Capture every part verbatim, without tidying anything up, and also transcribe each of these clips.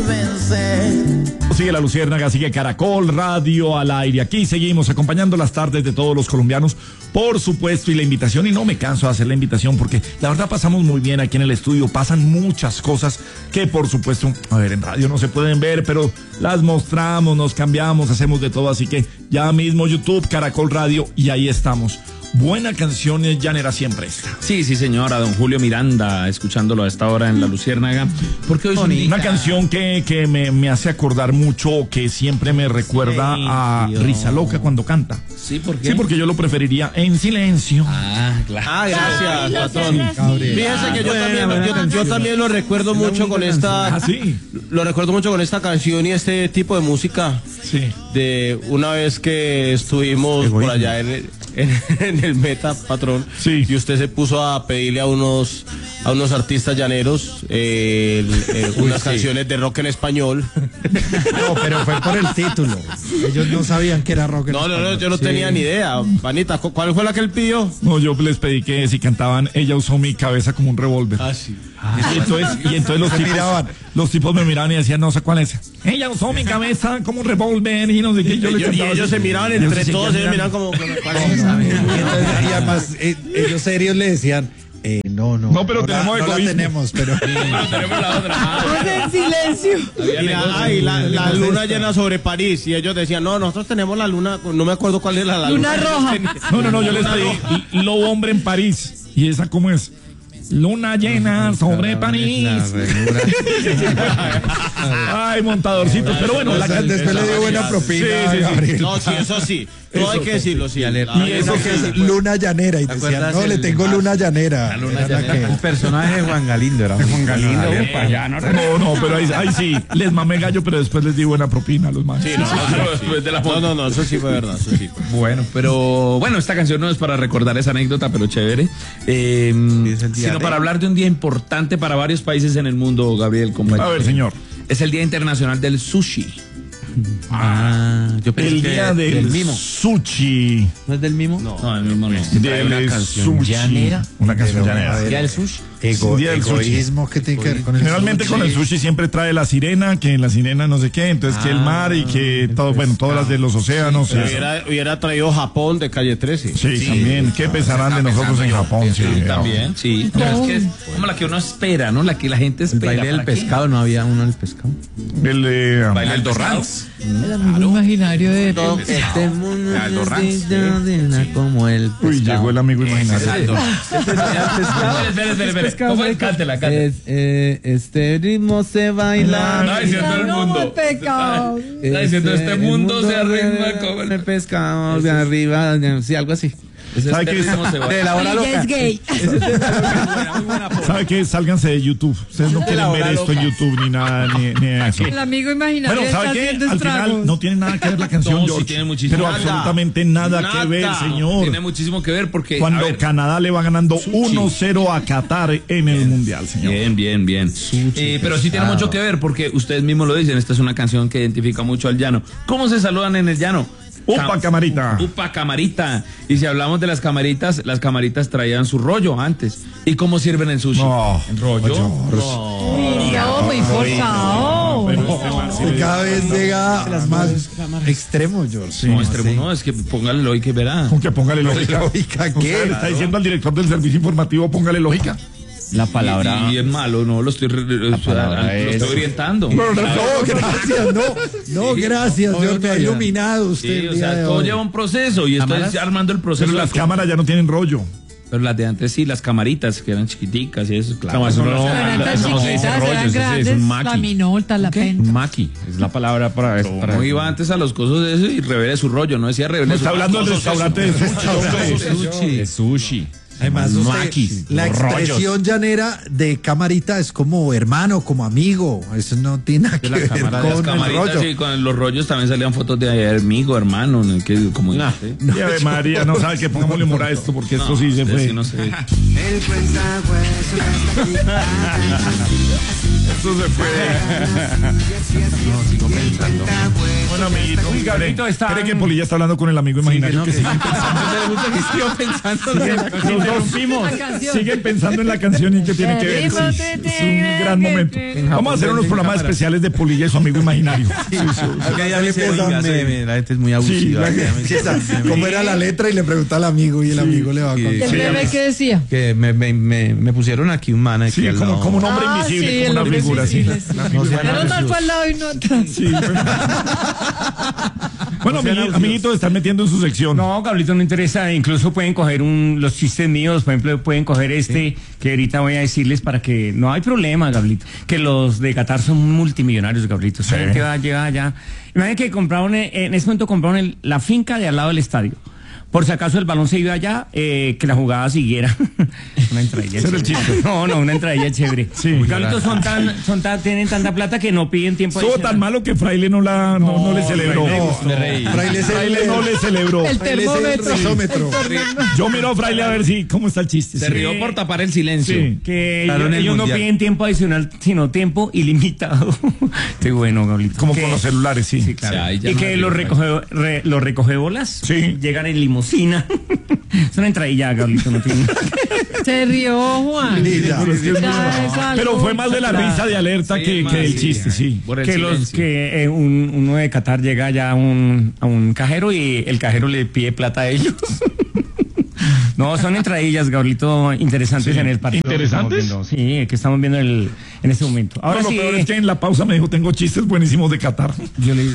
Sigue La Luciérnaga, sigue Caracol Radio al aire. Aquí seguimos acompañando las tardes de todos los colombianos, por supuesto, y la invitación, y no me canso de hacer la invitación porque la verdad pasamos muy bien aquí en el estudio, pasan muchas cosas que por supuesto, a ver, en radio no se pueden ver, pero las mostramos, nos cambiamos, hacemos de todo, así que ya mismo YouTube, Caracol Radio, y ahí estamos. Buena canción llanera siempre esta. Sí, sí, señora, don Julio Miranda, escuchándolo a esta hora en La Luciérnaga. Porque hoy es un una canción que, que me, me hace acordar mucho, que siempre me recuerda sí, a Dios. Risa Loca cuando canta. Sí, ¿por qué? Sí, porque yo lo preferiría en silencio. Ah, claro. Ah, gracias, patrón. Fíjese que yo también, yo, yo también lo recuerdo mucho con esta. Ah, sí. Lo recuerdo mucho con esta canción y este tipo de música. Sí. De una vez que estuvimos por allá en el, en, en el Meta, patrón. Sí. Y usted se puso a pedirle a unos a unos artistas llaneros eh, el, eh, unas sí. canciones de rock en español. No, pero fue por el título. Ellos no sabían que era rock en no, español. No, no, yo no sí. tenía ni idea. Vanita, ¿cuál fue la que él pidió? No, yo les pedí que si cantaban Ella usó mi cabeza como un revólver. Ah, sí. Ah, y, entonces, y entonces los tipos, miraban. los tipos me miraban y decían, no sé cuál es. Ella usó mi cabeza como un revólver y no sé qué. Yo y, les y ellos se miraban entre todos, ellos miraban como, como ¿cuál es esa? Y, entonces, y además eh, ellos serios le decían, eh, no, no. No, pero no tenemos la, no la tenemos, pero. Sí, no, tenemos la otra. Ah, en silencio. Y la, ay, la, la luna llena sobre París. Y ellos decían, no, nosotros tenemos la luna, no me acuerdo cuál era la luna. Luna roja. No, no, no, yo les pedí Lobo Hombre en París. ¿Y esa cómo es? Luna llena sobre París. Ay, montadorcitos. Pero bueno, la canción después le dio buena propina. Sí, sí, sí. No, sí, eso sí. No hay que decirlo, sí. Y eso que es luna llanera. Y decían, no, le tengo luna llanera. La luna llanera. El personaje de Juan Galindo era Juan Galindo. No, no, pero ahí, ahí sí. Les mamé gallo, pero después les di buena propina a los manes. Sí, no, después de la foto. No, no, no, eso sí fue verdad. Eso sí fue. Bueno, pero bueno, esta canción no es para recordar esa anécdota, pero chévere. Eh, sino para hablar de un día importante para varios países en el mundo, Gabriel, compañero. A ver, señor. Es el Día Internacional del Sushi. Ah, yo pensé el día del, del mimo. Sushi. ¿No es del mimo? No, no el mimo no. De una canción llanera. Una canción llanera. ¿Día del sushi? Ego, día del egoísmo sushi. Que tiene que ver con el Generalmente sushi. Con el sushi siempre trae la sirena, que en la sirena no sé qué, entonces ah, que el mar y que todo, bueno, todas las de los océanos. Sí, hubiera, hubiera traído Japón de Calle trece. Sí, sí también. ¿Qué pensarán de nosotros en Japón? Sí, sí también, sí. Pero es que es como la que uno espera, ¿no? La que la gente espera. El baile del pescado, ¿no había uno del pescado? El de... Um, baile del Torrance. El amigo claro. imaginario de todo este mundo como el pescado. Uy, llegó el amigo imaginario. Espera, espera, espera. ¿Cómo es? Cántela, cántela. Es, eh, este ritmo se baila. No, diciendo el mundo. Pecado. Está diciendo este mundo se arritma como el pescado de arriba, sí, algo así. ¿Sabe qué? De la hora loca. Es gay. ¿Sabe qué? Sálganse de YouTube. Ustedes no quieren ver esto en YouTube ni nada, ni, ni eso. El amigo imaginario. Bueno, ¿sabe qué? Al final no tiene nada que ver la canción, no, George. Sí tiene muchísimo. Pero nada, absolutamente nada, nada que ver, señor. Tiene muchísimo que ver porque cuando Canadá le va ganando uno cero a Qatar en el Mundial, señor. Bien, bien, bien. Eh, pero sí tiene mucho que ver porque ustedes mismos lo dicen. Esta es una canción que identifica mucho al llano. ¿Cómo se saludan en el llano? Upa camarita. Upa camarita. Y si hablamos de las camaritas, las camaritas traían su rollo antes. ¿Y cómo sirven el sushi? No, ¿En rollo? No, no muy forzado. Y cada vez llega más extremo, George. Sí, no, extremo sí. No, es que póngale lógica y verá. ¿Con que póngale lógica? ¿Lógica qué? Le está diciendo al director del servicio informativo, póngale lógica. La palabra. Y, y es malo, no, lo estoy, lo estoy orientando. No, no, no, gracias, no, no, gracias, Dios me ha iluminado usted. Sí, o sea, todo lleva un proceso y estoy armando el proceso. Pero las cámaras ya no tienen rollo. Pero las de antes sí, las camaritas que eran chiquiticas y eso, claro. No, eso no, eso no se dice rollo, eso es un maqui. La minolta, la penta. Un maqui, es la palabra para... para no iba antes a los cosos de eso y revele su rollo, no decía revele su rollo. Está hablando del restaurante de sushi. De sushi. Además, usted, la expresión rollos. llanera de camarita es como hermano, como amigo. Eso no tiene nada que ver con las camaritas, el rollo. Sí, con los rollos también salían fotos de amigo, hermano, en el que como nah, no, y Ave María, no sabe que pongámosle humor a esto porque no, esto sí se fue. Sí, no sé. esto se fue. No, sigo pensando. Bueno, amiguito, Uy, Gabrielito está... ¿Cree que Polilla está hablando con el amigo imaginario? Sí, que no, siguen Sigo pensando. Los dos siguen pensando en la canción y que tiene que ver. Sí, es un gran momento. Vamos a hacer unos programas especiales de Polilla y su amigo imaginario. Sí, sí, sí. La gente es muy abusiva. Sí, ¿cómo era la letra? Y le pregunta al amigo y el amigo le va a contar. ¿El bebé qué decía? Que me, me, me, me pusieron aquí un man aquí sí, al como, lado. como un hombre Ah, invisible, sí, como el una figura así. No, Pero tal fue al lado y no atrás. Sí, bueno, amigui- amiguitos, están metiendo en su sección. No, Gablito, no interesa. Incluso pueden coger un, los chistes míos, por ejemplo, pueden coger este, que ahorita voy a decirles para que no hay problema, Gablito. Que los de Qatar son multimillonarios, Gablito. Sí. La gente va a llegar allá. Imagínate que compraron, en ese momento compraron el- la finca de al lado del estadio. Por si acaso el balón se iba allá, eh, que la jugada siguiera. Una entradilla Ese era el chévere. chiste. No, no, una entradilla chévere. Sí. Gablito, son tan, son tan, tienen tanta plata que no piden tiempo Estuvo adicional. tan malo que Fraile no la no, no le celebró. Fraile, Fraile, Fraile no le celebró. El termómetro. termómetro. Yo miro a Fraile a ver si cómo está el chiste. Se Sí. rió por tapar el silencio. Sí. Que Claro, ellos, en el ellos no mundial. piden tiempo adicional, sino tiempo ilimitado. Qué bueno, Gablito. Como Que- con los celulares, sí. Sí, claro. O sea, ahí ya y no que me los río, recoge, re- los recogebolas Sí. llegan en limusina. Es una entradilla, Gablito, no tiene. Se rió, Juan. Sí, ya. Ya es algo Pero fue más de la exagerado. risa de alerta Sí, que, más, que el sí, chiste, sí. Por el Que, los, silencio. que eh, un, uno de Qatar llega ya a un, a un cajero y el cajero le pide plata a ellos. No, son entradillas, Gablito, interesantes Sí. en el partido. que ¿Interesantes? estamos viendo. Sí, que estamos viendo el, en este momento. Ahora No, sí. lo peor es que en la pausa me dijo, tengo chistes buenísimos de Qatar. Yo le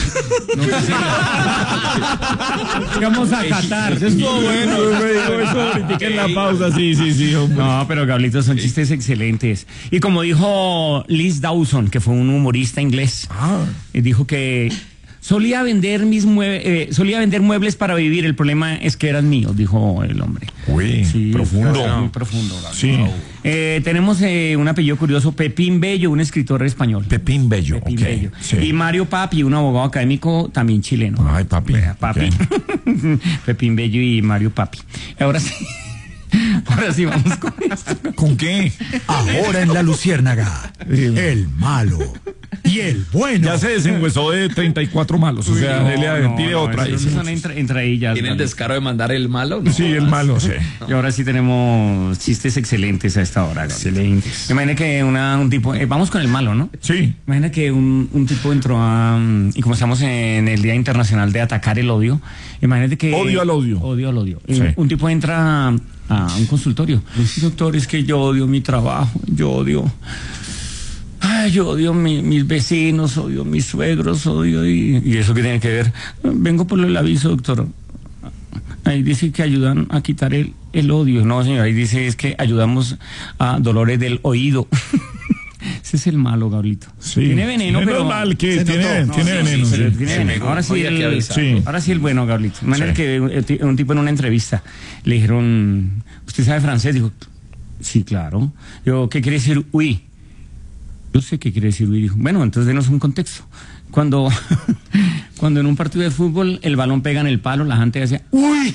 Vamos a Qatar. Eso estuvo bueno. Me dijo eso ahorita en la pausa, sí, sí, sí, hombre. No, pero Gablito, son chistes excelentes. Y como dijo Liz Dawson, que fue un humorista inglés, Ah. eh, dijo que solía vender mis mue- eh, solía vender muebles para vivir. El problema es que eran míos, dijo el hombre. Uy, Sí, profundo. Muy profundo, Gablito. Sí. Eh, tenemos eh, un apellido curioso, Pepín Bello, un escritor español. Pepín Bello. Pepín ok, Bello. sí. Y Mario Papi, un abogado académico también chileno. Ay, papi. Vea, Papi. ok. Pepín Bello y Mario Papi. Ahora sí. Ahora sí vamos con esto. ¿Con qué? Ahora en la Luciérnaga, el malo y el bueno. Ya se desenhuesó de treinta y cuatro malos. O sea, él le No, pide no, otra. eso dice. son entra- entradillas. ¿Tiene el Gablito. descaro de mandar el malo? No. Sí, el malo, sí. Y ahora sí tenemos chistes excelentes a esta hora. Gabriel. Imagina que una, un tipo, eh, vamos con el malo, ¿no? Sí. Imagina que un, un tipo entró a, um, y como estamos en el Día Internacional de Atacar el Odio, imagínate que... Odio al odio. Odio al odio. Sí. Un, un tipo entra a, a un consultorio. Doctor, es que yo odio mi trabajo, yo odio... Ay, yo odio mi- mis vecinos, odio mis suegros, odio... Y, ¿y eso qué tiene que ver? Vengo por el aviso, doctor. Ahí dice que ayudan a quitar el, el odio. No, señor, ahí dice es que ayudamos a dolores del oído. Ese es el malo, Gablito. Sí. Tiene veneno, Menos pero... mal que Se tiene, notó. tiene No, sí, veneno. sí, pero sí. tiene veneno. Ahora sí, Había que el, avisar. Sí. ahora sí el bueno, Gablito. De manera Sí. que eh, ti- un tipo en una entrevista le dijeron, ¿usted sabe francés? Dijo, sí, claro. Yo, ¿qué quiere decir oui? Yo sé qué quiere decir oui. Dijo, bueno, entonces denos un contexto. Cuando, cuando en un partido de fútbol el balón pega en el palo, la gente decía, ¡uy!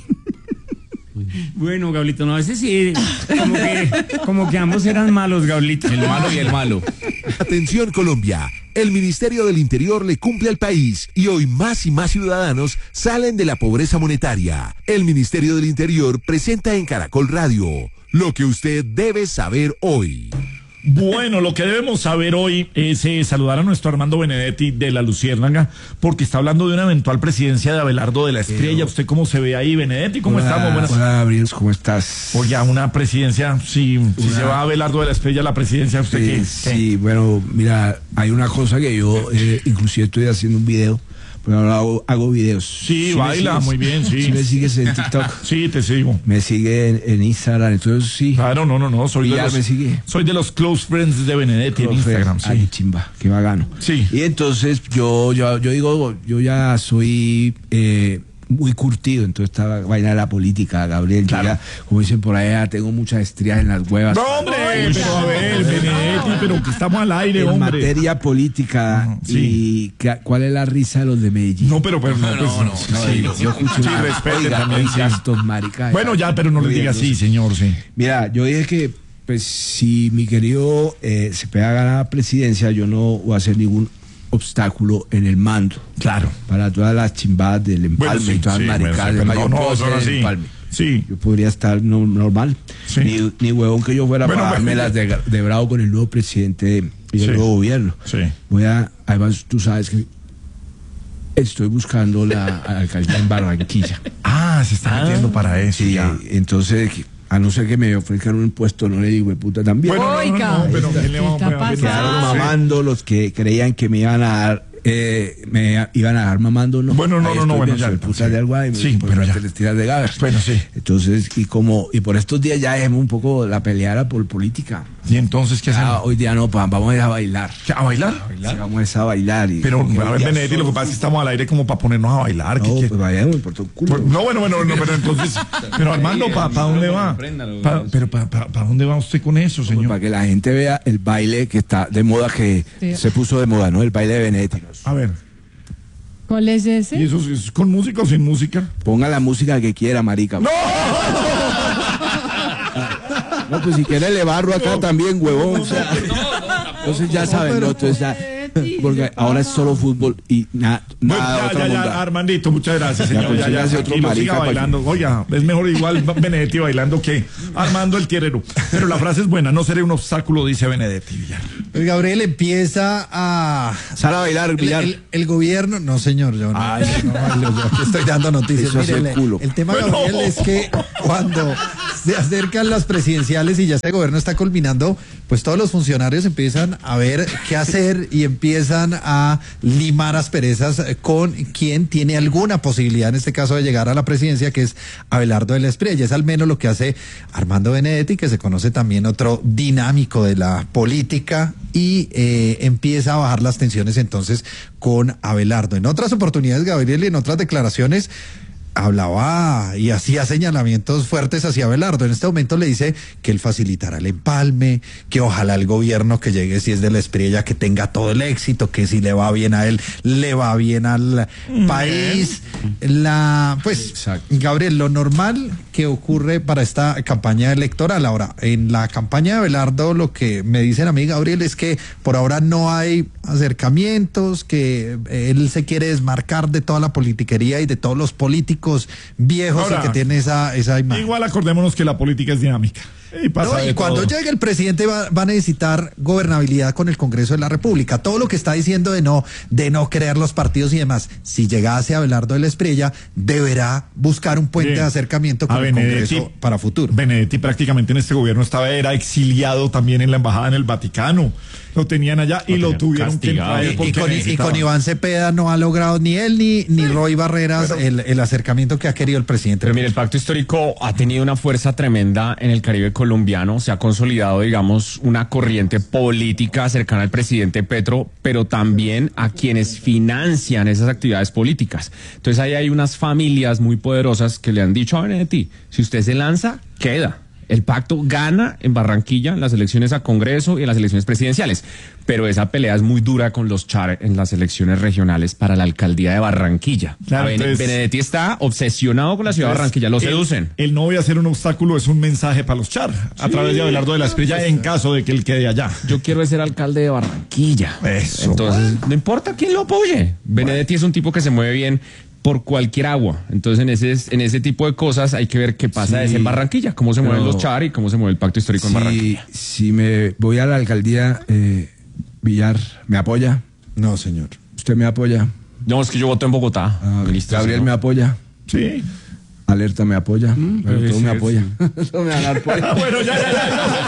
Bueno, Gablito, no, ese sí, como que, como que ambos eran malos, Gablito. El malo y el malo. Atención Colombia, el Ministerio del Interior le cumple al país y hoy más y más ciudadanos salen de la pobreza monetaria. El Ministerio del Interior presenta en Caracol Radio lo que usted debe saber hoy. Bueno, lo que debemos saber hoy es eh, saludar a nuestro Armando Benedetti de la Luciérnaga, porque está hablando de una eventual presidencia de Abelardo de la Estrella. ¿Usted cómo se ve ahí, Benedetti? ¿Cómo Hola, estamos? Buenas. Hola, Gabriel, ¿cómo estás? Oye, una presidencia, si, si se va a Abelardo de la Estrella la presidencia, ¿usted Sí, qué? sí, bueno, mira, hay una cosa que yo, eh, inclusive estoy haciendo un video, pero ahora hago, hago videos. Sí, me baila sigues? muy bien, sí. Si me sigues en TikTok, Sí, te sigo. me sigue en, en Instagram, entonces sí. Claro, no, no, no, soy Y de ya los, me sigue. soy de los close friends de Benedetti en Instagram, sí. Ay, chimba, qué bacano. Sí. Y entonces yo, yo, yo digo, yo ya soy eh, muy curtido en toda esta vaina de la política, Gabriel. Yo ya, como dicen por allá, tengo muchas estrías en las huevas. No, hombre, pero a ver, Benedetti, pero que estamos al aire, en hombre. materia política. Ujú, sí. Y que- ¿cuál es la risa de los de Medellín? No, pero, pero no, pues, no, no, sí, yo, yo escucho sí, una- respete oiga, también, oiga, sí. estos maricas. Bueno, ya, pero no le Oiga, diga así, entonces, señor, sí. Mira, yo dije que Pues si mi querido eh, Cepeda gana la presidencia, yo no voy a hacer ningún obstáculo en el mando. Claro. Para todas las chimbadas del empalme bueno, sí, y todas las sí, maricadas. Bueno, sí, yo no, puedo no, hacer el empalme. Sí. Yo podría estar no, normal. Sí. Ni, ni huevón que yo fuera bueno, para darme las de, de bravo con el nuevo presidente y el sí. nuevo gobierno. Sí. Voy a, además, tú sabes que estoy buscando la alcaldía en Barranquilla. Ah, se está ah, metiendo para eso. Sí, ya. Entonces, a no ser que me ofrezcan un impuesto, no le digo, puta, también. Bueno, Oiga, no, no, no, pero ¿qué le vamos a pedir? Quedaron mamando los que creían que me iban a dar. Eh, me iban a dar mamando, no. Bueno, no, no, no, bueno, ya. Puta sí. de algo ahí, sí, pero ya. Les tiras de gas. Bueno, sí. Entonces, y como, y por estos días ya dejemos un poco la peleada por política. ¿Y entonces qué hacemos? Ah, hoy día no, pa, vamos a ir a bailar. ¿A bailar? ¿A bailar? Sí, vamos a ir a bailar. Y, pero, a ver, Benedetti, lo que pasa es que estamos al aire como para ponernos a bailar. No, ¿qué, pues vayamos por tu culo. Pues, no, bueno, bueno, no, pero entonces, pero Armando, ¿para pa dónde va? Pa, pero ¿para pa, pa dónde va usted con eso, señor? Para que la gente vea el baile que está de moda, que sí. se puso de moda, ¿no? El baile de Benedetti. A ver. ¿Cuál es ese? ¿Y eso es con música o sin música? Ponga la música que quiera, marica. ¡No! No, pues si quiere le barro acá no. también, huevón. O sea, no, no, entonces ya saben, ¿no? Entonces ya, porque ahora es solo fútbol y na, bueno, nada ya, otra ya, monda. ya, Armandito, muchas gracias, señor. Ya, ya, ya, otro marica bailando. Oiga, es mejor igual Benedetti bailando que Armando el tierero. Pero la frase es buena, no seré un obstáculo, dice Benedetti Villar. El Gabriel empieza a... Sal a bailar, Villar. El, el, el gobierno... No, señor, yo no, Ay, no, no, yo aquí estoy dando noticias. Mire, el, culo. el tema, bueno. Gabriel, es que cuando se acercan las presidenciales y ya este gobierno está culminando, pues todos los funcionarios empiezan a ver qué hacer y empiezan a limar asperezas con quien tiene alguna posibilidad, en este caso, de llegar a la presidencia, que es Abelardo de la Espriella. Es al menos lo que hace Armando Benedetti, que se conoce también otro dinámico de la política, y eh, empieza a bajar las tensiones entonces con Abelardo. En otras oportunidades, Gabriel, y en otras declaraciones, hablaba y hacía señalamientos fuertes hacia Abelardo. En este momento le dice que él facilitará el empalme, que ojalá el gobierno que llegue, si es de la Espriella, que tenga todo el éxito, que si le va bien a él, le va bien al mm. país. La, pues, Exacto. Gabriel, lo normal que ocurre para esta campaña electoral. Ahora, en la campaña de Abelardo, lo que me dicen a mí, Gabriel, es que por ahora no hay acercamientos, que él se quiere desmarcar de toda la politiquería y de todos los políticos viejos. Ahora, y que tiene esa, esa imagen. Igual acordémonos que la política es dinámica. Y, pasa no, y cuando todo. llegue el presidente va, va a necesitar gobernabilidad con el Congreso de la República. Todo lo que está diciendo de no, de no creer los partidos y demás, si llegase a Abelardo de la Espriella, deberá buscar un puente Bien. de acercamiento con a el Benedetti, Congreso para futuro. Benedetti prácticamente en este gobierno estaba, era exiliado también en la embajada en el Vaticano. Lo tenían allá y lo, lo tuvieron castigado. que traer. Y, y, con, y con Iván Cepeda no ha logrado ni él ni, ni sí. Roy Barreras pero, el, el acercamiento que ha querido el presidente. Pero mire, el pacto histórico ha tenido una fuerza tremenda en el Caribe colombiano. Se ha consolidado, digamos, una corriente política cercana al presidente Petro, pero también a quienes financian esas actividades políticas. Entonces ahí hay unas familias muy poderosas que le han dicho a Benedetti, si usted se lanza, queda. El pacto gana en Barranquilla en las elecciones a Congreso y en las elecciones presidenciales, pero esa pelea es muy dura con los Char en las elecciones regionales para la alcaldía de Barranquilla. Claro, ben entonces, Benedetti está obsesionado con la ciudad de Barranquilla, lo seducen. El, el no voy a ser un obstáculo es un mensaje para los Char, a sí, través de Abelardo de la Espriella, pues, en caso de que él quede allá. Yo quiero ser alcalde de Barranquilla. Eso. Entonces, no importa quién lo apoye. Benedetti bueno. es un tipo que se mueve bien por cualquier agua. Entonces, en ese en ese tipo de cosas hay que ver qué pasa sí, en Barranquilla, cómo se mueven los Char y cómo se mueve el pacto histórico sí, en Barranquilla. Si me voy a la alcaldía, eh, Villar, ¿me apoya? No, señor. ¿Usted me apoya? No, es que yo voto en Bogotá. Ah, Gabriel, ¿me apoya? Sí. Alerta me apoya. Mm, pero todo sí, me apoya. Eso me apoya. Bueno, ya, ya,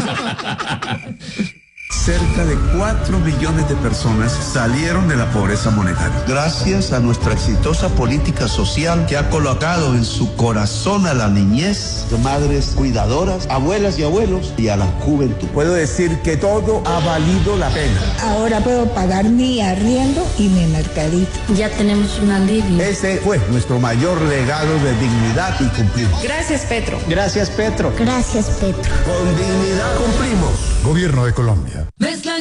ya. Cerca de cuatro millones de personas salieron de la pobreza monetaria. Gracias a nuestra exitosa política social que ha colocado en su corazón a la niñez, de madres cuidadoras, abuelas y abuelos, y a la juventud. Puedo decir que todo ha valido la pena. Ahora puedo pagar mi arriendo y mi mercadito. Ya tenemos un alivio. Ese fue nuestro mayor legado de dignidad y cumplimos. Gracias, Petro. Gracias, Petro. Gracias, Petro. Con dignidad cumplimos. Gobierno de Colombia. Mezcla